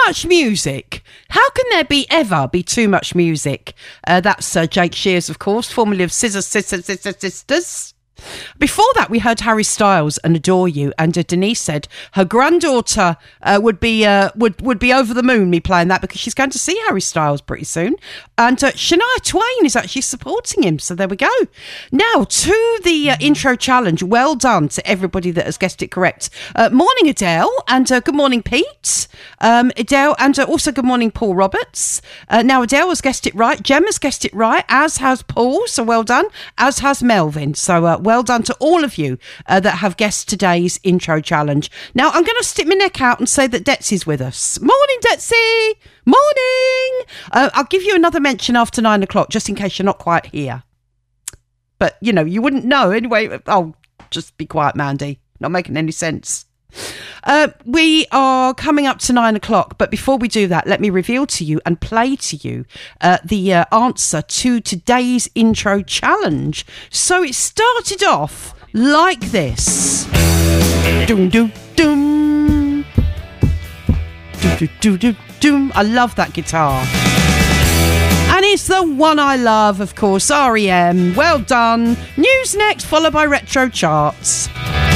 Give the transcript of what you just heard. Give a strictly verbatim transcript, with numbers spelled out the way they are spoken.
much music. How can there be ever be too much music? Uh, that's uh, Jake Shears, of course, formerly of Scissor Sisters Sisters Sisters. Before that, we heard Harry Styles and Adore You, and uh, Denise said her granddaughter uh, would be uh, would would be over the moon me playing that because she's going to see Harry Styles pretty soon, and uh, Shania Twain is actually supporting him. So there we go. Now to the uh, intro challenge. Well done to everybody that has guessed it correct. Uh, morning Adele, and uh, good morning Pete, um, Adele, and uh, also good morning Paul Roberts. Uh, now Adele has guessed it right. Gemma's guessed it right, as has Paul. So well done. As has Melvin. So. Uh, Well done to all of you uh, that have guessed today's intro challenge. Now, I'm going to stick my neck out and say that Detsy's with us. Morning, Detsy! Morning! Uh, I'll give you another mention after nine o'clock, just in case you're not quite here. But, you know, you wouldn't know anyway. Oh, just be quiet, Mandy. Not making any sense. Uh, we are coming up to nine o'clock, but before we do that, let me reveal to you and play to you uh, the uh, answer to today's intro challenge. So it started off like this. Doom, doom, doom. Doom, doom, doom, doom, doom. I love that guitar. And it's the one I love, of course, R E M. Well done. News next, followed by Retro Charts.